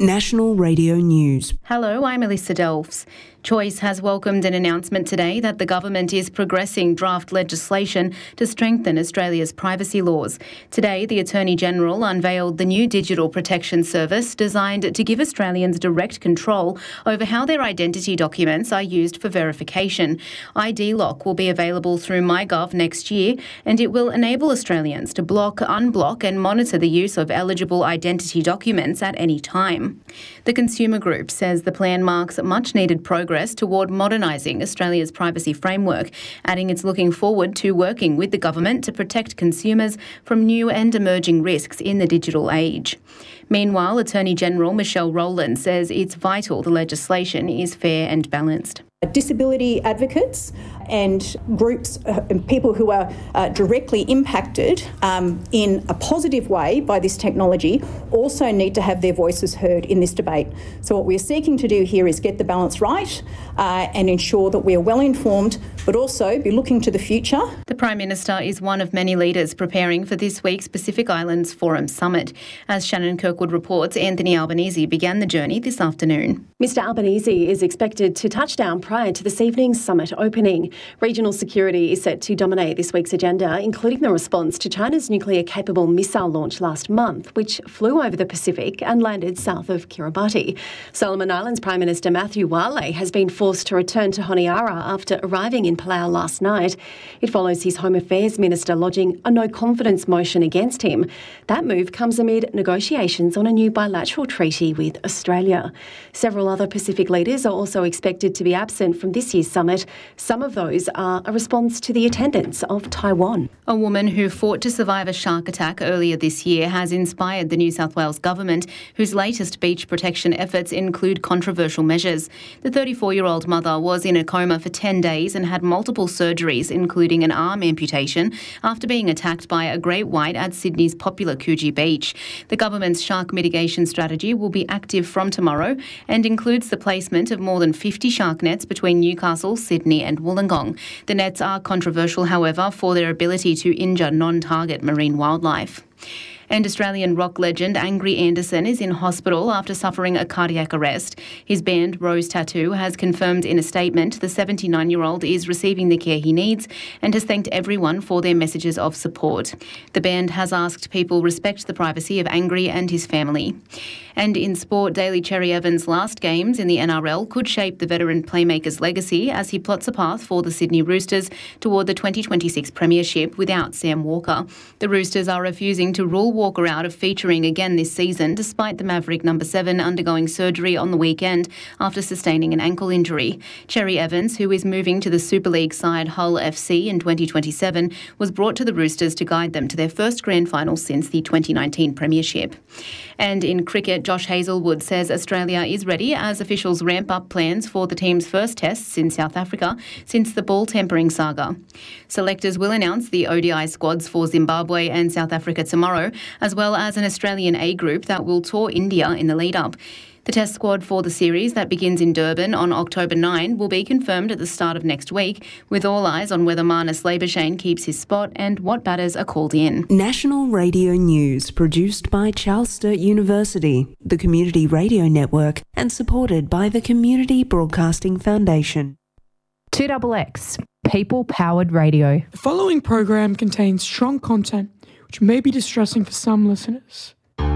National Radio News. Hello, I'm Elissa Delphs. Choice has welcomed an announcement today that the government is progressing draft legislation to strengthen Australia's privacy laws. Today, the Attorney-General unveiled the new Digital Protection Service designed to give Australians direct control over how their identity documents are used for verification. ID Lock will be available through MyGov next year, and it will enable Australians to block, unblock and monitor the use of eligible identity documents at any time. The Consumer Group says the plan marks much-needed progress toward modernising Australia's privacy framework, adding it's looking forward to working with the government to protect consumers from new and emerging risks in the digital age. Meanwhile, Attorney-General Michelle Rowland says it's vital the legislation is fair and balanced. Disability advocates and groups and people who are directly impacted in a positive way by this technology also need to have their voices heard in this debate. So what we're seeking to do here is get the balance right and ensure that we are well informed, but also be looking to the future. The Prime Minister is one of many leaders preparing for this week's Pacific Islands Forum Summit. As Shannon Kirkwood reports, Anthony Albanese began the journey this afternoon. Mr Albanese is expected to touch down prior to this evening's summit opening. Regional security is set to dominate this week's agenda, including the response to China's nuclear-capable missile launch last month, which flew over the Pacific and landed south of Kiribati. Solomon Islands Prime Minister Matthew Wale has been forced to return to Honiara after arriving in Palau last night. It follows his Home Affairs Minister lodging a no-confidence motion against him. That move comes amid negotiations on a new bilateral treaty with Australia. Several other Pacific leaders are also expected to be absent from this year's summit. Some of those are a response to the attendance of Taiwan. A woman who fought to survive a shark attack earlier this year has inspired the New South Wales government, whose latest beach protection efforts include controversial measures. The 34-year-old mother was in a coma for 10 days and had multiple surgeries, including an arm amputation, after being attacked by a great white at Sydney's popular Coogee Beach. The government's shark mitigation strategy will be active from tomorrow and includes the placement of more than 50 shark nets between Newcastle, Sydney and Wollongong. The nets are controversial, however, for their ability to injure non-target marine wildlife. And Australian rock legend Angry Anderson is in hospital after suffering a cardiac arrest. His band Rose Tattoo has confirmed in a statement the 79-year-old is receiving the care he needs and has thanked everyone for their messages of support. The band has asked people respect the privacy of Angry and his family. And in sport, Daly Cherry Evans' last games in the NRL could shape the veteran playmaker's legacy as he plots a path for the Sydney Roosters toward the 2026 premiership without Sam Walker. The Roosters are refusing to rule Walker out of featuring again this season, despite the Maverick number 7 undergoing surgery on the weekend after sustaining an ankle injury. Cherry Evans, who is moving to the Super League side Hull FC in 2027, was brought to the Roosters to guide them to their first grand final since the 2019 premiership. And in cricket, Josh Hazlewood says Australia is ready as officials ramp up plans for the team's first tests in South Africa since the ball tampering saga. Selectors will announce the ODI squads for Zimbabwe and South Africa tomorrow, as well as an Australian A group that will tour India in the lead-up. The test squad for the series that begins in Durban on October 9 will be confirmed at the start of next week, with all eyes on whether Marnus Labuschagne keeps his spot and what batters are called in. National Radio News, produced by Charles Sturt University, the Community Radio Network, and supported by the Community Broadcasting Foundation. 2XX, People-Powered Radio. The following program contains strong content which may be distressing for some listeners.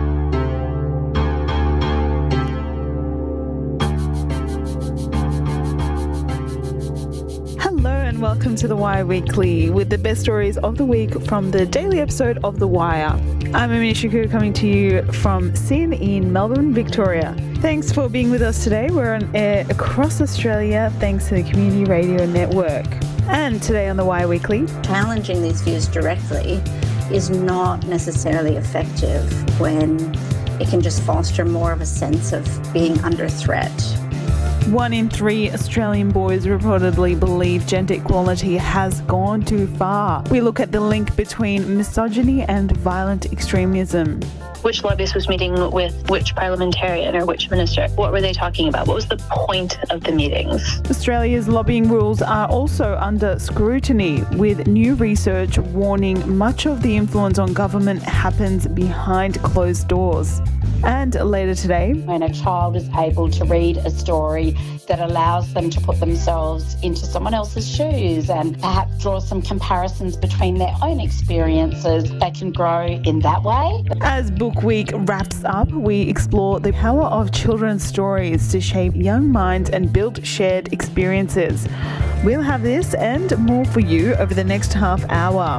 Hello and welcome to The Wire Weekly with the best stories of the week from the daily episode of The Wire. I'm Amini Shakur coming to you from Sin in Melbourne, Victoria. Thanks for being with us today. We're on air across Australia thanks to the Community Radio Network. And today on The Wire Weekly, challenging these views directly is not necessarily effective when it can just foster more of a sense of being under threat. 1 in 3 Australian boys reportedly believe gender equality has gone too far. We look at the link between misogyny and violent extremism. which lobbyist was meeting with which parliamentarian or which minister. What were they talking about? What was the point of the meetings? Australia's lobbying rules are also under scrutiny, with new research warning much of the influence on government happens behind closed doors. And later today, when a child is able to read a story that allows them to put themselves into someone else's shoes and perhaps draw some comparisons between their own experiences, they can grow in that way. As Book Week wraps up, we explore the power of children's stories to shape young minds and build shared experiences. We'll have this and more for you over the next half hour.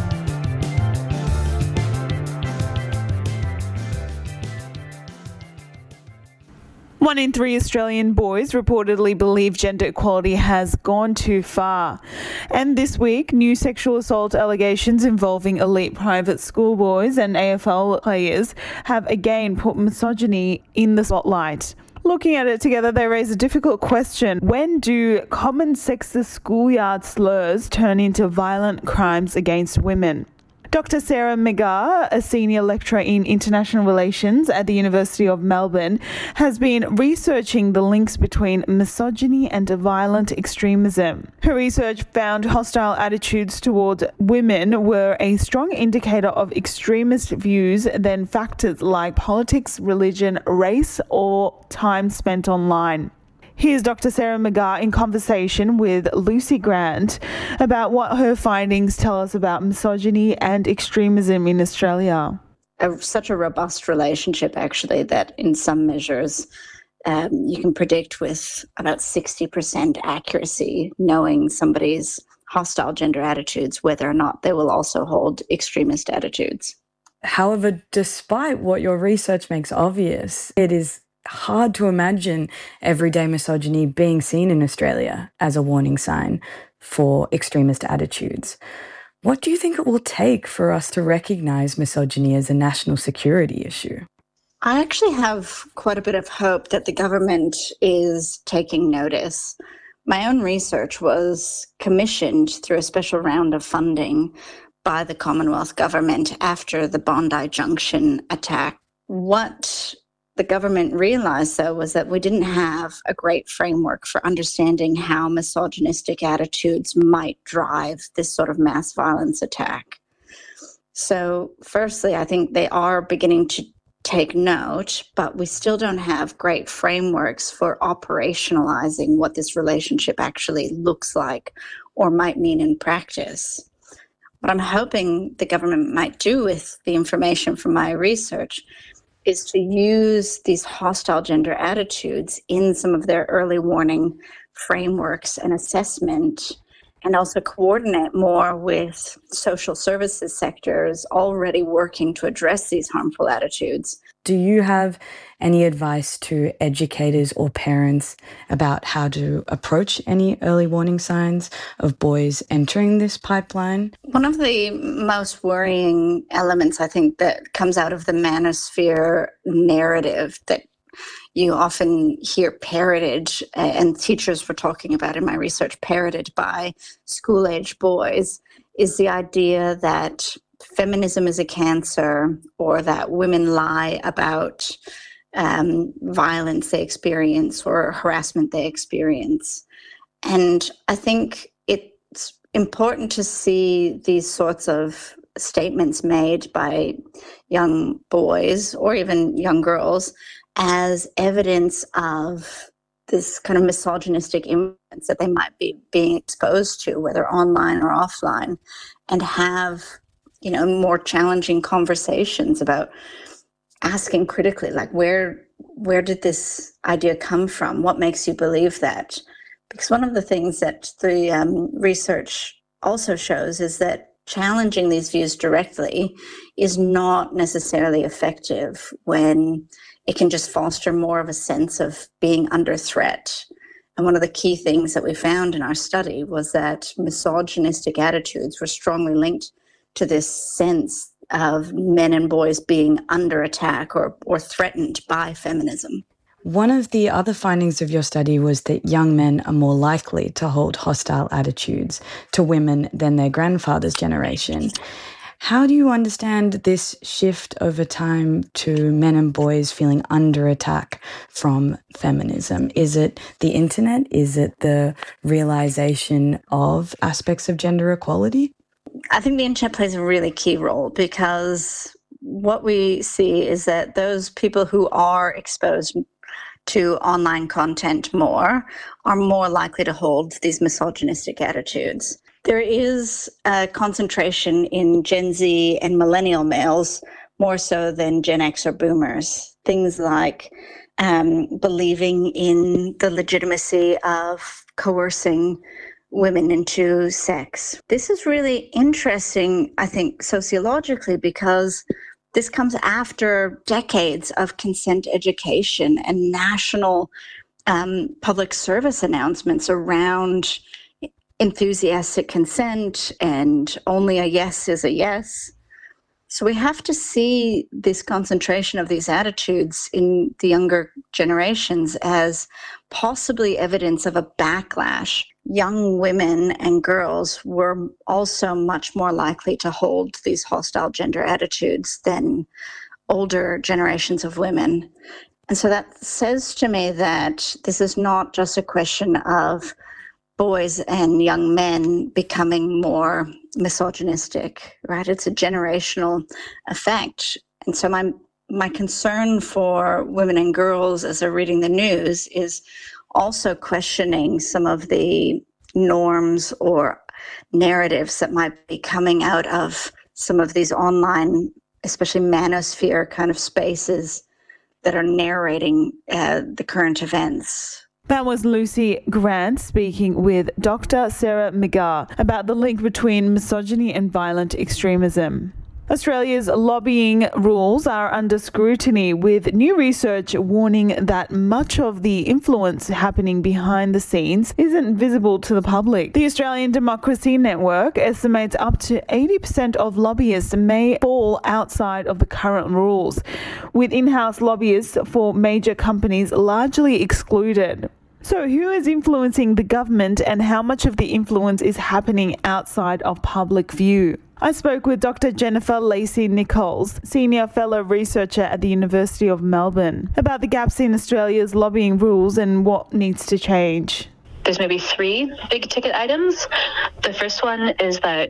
One in 3 Australian boys reportedly believe gender equality has gone too far. And this week, new sexual assault allegations involving elite private schoolboys and AFL players have again put misogyny in the spotlight. Looking at it together, they raise a difficult question. When do common sexist schoolyard slurs turn into violent crimes against women? Dr. Sarah McGarr, a senior lecturer in international relations at the University of Melbourne, has been researching the links between misogyny and violent extremism. Her research found hostile attitudes towards women were a strong indicator of extremist views than factors like politics, religion, race, or time spent online. Here's Dr. Sarah McGarr in conversation with Lucy Grant about what her findings tell us about misogyny and extremism in Australia. Such a robust relationship, actually, that in some measures you can predict with about 60% accuracy, knowing somebody's hostile gender attitudes, whether or not they will also hold extremist attitudes. However, despite what your research makes obvious, it is hard to imagine everyday misogyny being seen in Australia as a warning sign for extremist attitudes. What do you think it will take for us to recognise misogyny as a national security issue? I actually have quite a bit of hope that the government is taking notice. My own research was commissioned through a special round of funding by the Commonwealth Government after the Bondi Junction attack. What the government realised, though, was that we didn't have a great framework for understanding how misogynistic attitudes might drive this sort of mass violence attack. So, firstly, I think they are beginning to take note, but we still don't have great frameworks for operationalising what this relationship actually looks like or might mean in practice. What I'm hoping the government might do with the information from my research is to use these hostile gender attitudes in some of their early warning frameworks and assessment, and also coordinate more with social services sectors already working to address these harmful attitudes. Do you have any advice to educators or parents about how to approach any early warning signs of boys entering this pipeline? One of the most worrying elements, I think, that comes out of the manosphere narrative that you often hear parroted, and teachers were talking about in my research, parroted by school-age boys, is the idea that feminism is a cancer, or that women lie about violence they experience or harassment they experience. And I think it's important to see these sorts of statements made by young boys or even young girls as evidence of this kind of misogynistic influence that they might be being exposed to, whether online or offline, and have, you know, more challenging conversations about asking critically, like, where did this idea come from? What makes you believe that? Because one of the things that the research also shows is that challenging these views directly is not necessarily effective when it can just foster more of a sense of being under threat. And one of the key things that we found in our study was that misogynistic attitudes were strongly linked to this sense of men and boys being under attack or threatened by feminism. One of the other findings of your study was that young men are more likely to hold hostile attitudes to women than their grandfather's generation. How do you understand this shift over time to men and boys feeling under attack from feminism? Is it the internet? Is it the realization of aspects of gender equality? I think the internet plays a really key role, because what we see is that those people who are exposed to online content more are more likely to hold these misogynistic attitudes. There is a concentration in Gen Z and millennial males more so than Gen X or boomers. Things like believing in the legitimacy of coercing women into sex. This is really interesting, I think, sociologically, because this comes after decades of consent education and national public service announcements around enthusiastic consent and only a yes is a yes. So we have to see this concentration of these attitudes in the younger generations as possibly evidence of a backlash. Young women and girls were also much more likely to hold these hostile gender attitudes than older generations of women. And so that says to me that this is not just a question of boys and young men becoming more misogynistic, right? It's a generational effect. And so my concern for women and girls as they're reading the news is also questioning some of the norms or narratives that might be coming out of some of these online, especially manosphere kind of spaces that are narrating the current events. That was Lucy Grant speaking with Dr. Sarah McGarr about the link between misogyny and violent extremism. Australia's lobbying rules are under scrutiny, with new research warning that much of the influence happening behind the scenes isn't visible to the public. The Australian Democracy Network estimates up to 80% of lobbyists may fall outside of the current rules, with in-house lobbyists for major companies largely excluded. So who is influencing the government, and how much of the influence is happening outside of public view? I spoke with Dr. Jennifer Lacey-Nichols, Senior Fellow Researcher at the University of Melbourne, about the gaps in Australia's lobbying rules and what needs to change. There's maybe 3 big ticket items. The first one is that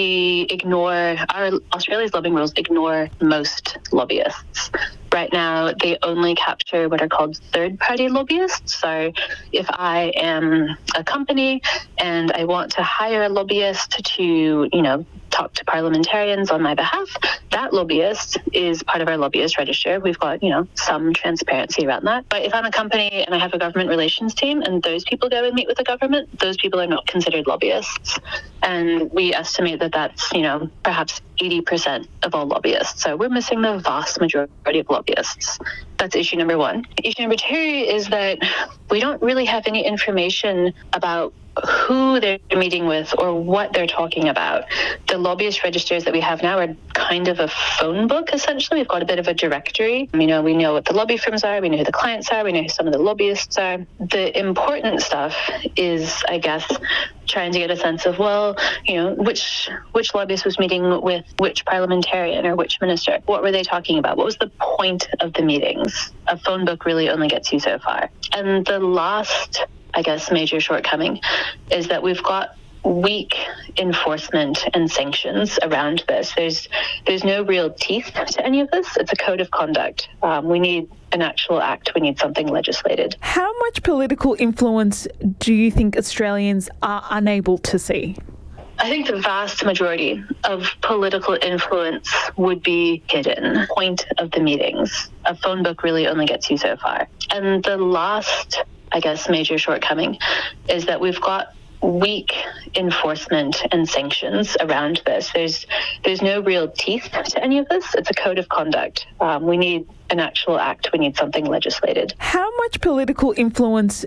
Australia's lobbying rules ignore most lobbyists. Right now, they only capture what are called third-party lobbyists. So if I am a company and I want to hire a lobbyist to, talk to parliamentarians on my behalf, that lobbyist is part of our lobbyist register. We've got, some transparency around that. But if I'm a company and I have a government relations team and those people go and meet with the government, those people are not considered lobbyists. And we estimate that that's, perhaps 80% of all lobbyists. So we're missing the vast majority of lobbyists. That's issue number 1. Issue number 2 is that we don't really have any information about who they're meeting with or what they're talking about. The lobbyist registers that we have now are kind of a phone book, essentially. We've got a bit of a directory. We know what the lobby firms are, we know who the clients are, we know who some of the lobbyists are. The important stuff is, I guess, trying to get a sense of, which lobbyist was meeting with which parliamentarian or which minister. What were they talking about? What was the point of the meetings? A phone book really only gets you so far. And the last, I guess, major shortcoming is that we've got weak enforcement and sanctions around this. There's no real teeth to any of this. It's a code of conduct. We need an actual act. We need something legislated. How much political influence do you think Australians are unable to see? I think the vast majority of political influence would be hidden. Point of the meetings. A phone book really only gets you so far. And the last, I guess, major shortcoming is that we've got weak enforcement and sanctions around this. There's no real teeth to any of this. It's a code of conduct. We need an actual act. We need something legislated. How much political influence